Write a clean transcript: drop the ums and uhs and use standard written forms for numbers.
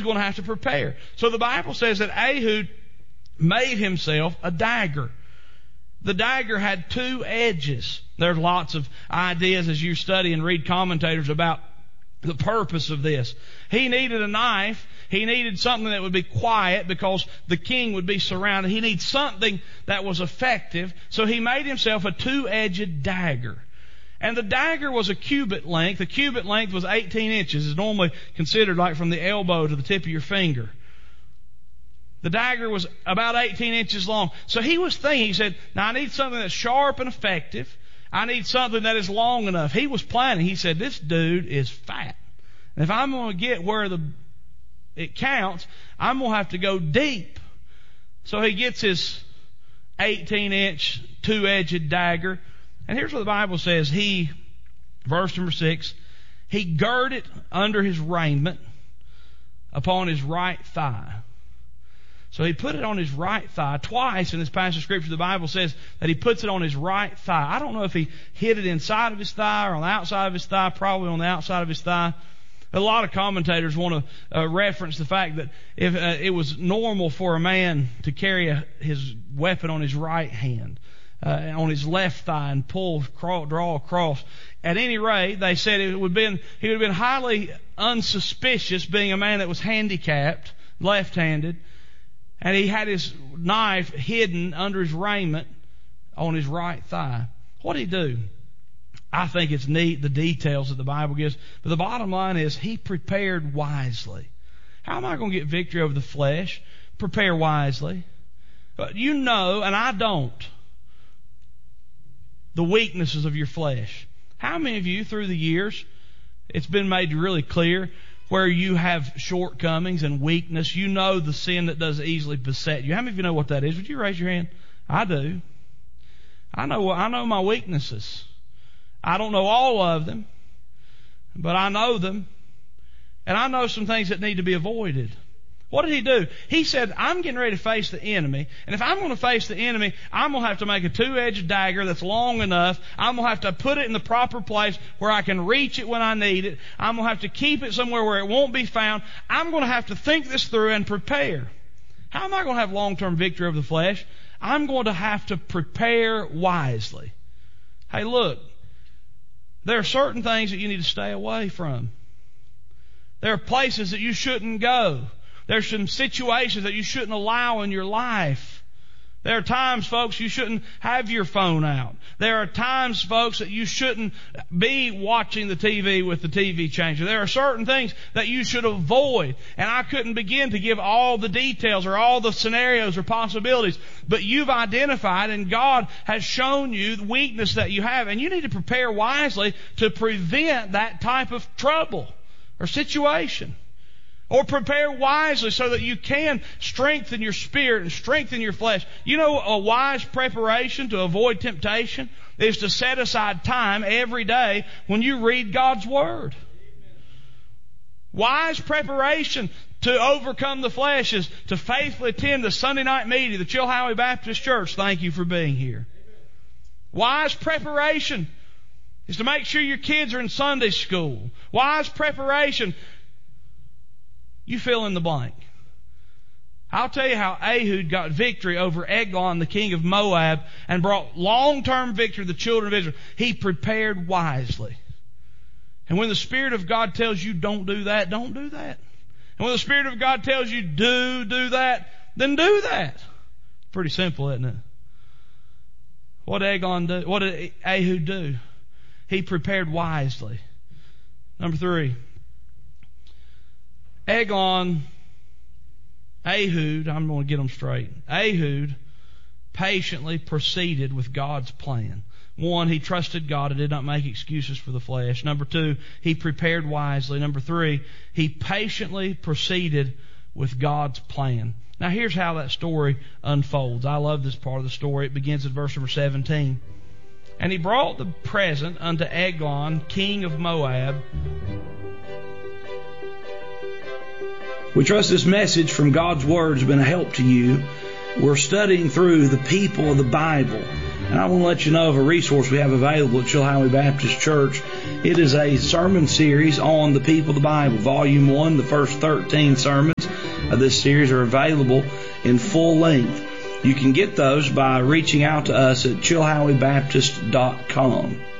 going to have to prepare. So the Bible says that Ehud made himself a dagger. The dagger had two edges. There's lots of ideas as you study and read commentators about the purpose of this. He needed a knife. He needed something that would be quiet because the king would be surrounded. He needed something that was effective. So he made himself a two-edged dagger. And the dagger was a cubit length. A cubit length was 18 inches. It's normally considered like from the elbow to the tip of your finger. The dagger was about 18 inches long. So he was thinking, he said, now I need something that's sharp and effective. I need something that is long enough. He was planning. He said, this dude is fat. And if I'm going to get where it counts, I'm going to have to go deep. So he gets his 18-inch two-edged dagger. And here's what the Bible says. Verse number 6, he girded under his raiment upon his right thigh. So he put it on his right thigh. Twice in this passage of Scripture, the Bible says that he puts it on his right thigh. I don't know if he hid it inside of his thigh or on the outside of his thigh, probably on the outside of his thigh. A lot of commentators want to reference the fact that if it was normal for a man to carry his weapon on his right hand, on his left thigh and draw across. At any rate, they said he would have been highly unsuspicious being a man that was handicapped, left-handed, and he had his knife hidden under his raiment on his right thigh. What did he do? I think it's neat, the details that the Bible gives. But the bottom line is he prepared wisely. How am I going to get victory over the flesh? Prepare wisely. You know, and I don't, the weaknesses of your flesh. How many of you through the years, it's been made really clear where you have shortcomings and weakness? You know the sin that does easily beset you. How many of you know what that is? Would you raise your hand? I do. I know my weaknesses. I don't know all of them, but I know them. And I know some things that need to be avoided. What did he do? He said, I'm getting ready to face the enemy. And if I'm going to face the enemy, I'm going to have to make a two-edged dagger that's long enough. I'm going to have to put it in the proper place where I can reach it when I need it. I'm going to have to keep it somewhere where it won't be found. I'm going to have to think this through and prepare. How am I going to have long-term victory over the flesh? I'm going to have to prepare wisely. Hey, look. There are certain things that you need to stay away from. There are places that you shouldn't go. There's some situations that you shouldn't allow in your life. There are times, folks, you shouldn't have your phone out. There are times, folks, that you shouldn't be watching the TV with the TV changer. There are certain things that you should avoid. And I couldn't begin to give all the details or all the scenarios or possibilities. But you've identified and God has shown you the weakness that you have. And you need to prepare wisely to prevent that type of trouble or situation. Or prepare wisely so that you can strengthen your spirit and strengthen your flesh. You know, a wise preparation to avoid temptation is to set aside time every day when you read God's Word. Wise preparation to overcome the flesh is to faithfully attend the Sunday night meeting, the Chilhowie Baptist Church. Thank you for being here. Wise preparation is to make sure your kids are in Sunday school. Wise preparation, you fill in the blank. I'll tell you how Ehud got victory over Eglon, the king of Moab, and brought long-term victory to the children of Israel. He prepared wisely. And when the Spirit of God tells you don't do that, don't do that. And when the Spirit of God tells you do that, then do that. Pretty simple, isn't it? What did Eglon do? What did Ehud do? He prepared wisely. Number 3. Ehud, I'm going to get them straight. Ehud patiently proceeded with God's plan. 1, he trusted God and did not make excuses for the flesh. Number 2, he prepared wisely. Number 3, he patiently proceeded with God's plan. Now here's how that story unfolds. I love this part of the story. It begins at verse number 17. And he brought the present unto Eglon, king of Moab. We trust this message from God's Word has been a help to you. We're studying through the people of the Bible. And I want to let you know of a resource we have available at Chilhowie Baptist Church. It is a sermon series on the people of the Bible. Volume 1, the first 13 sermons. of this series are available in full length. You can get those by reaching out to us at chilhowliebaptist.com.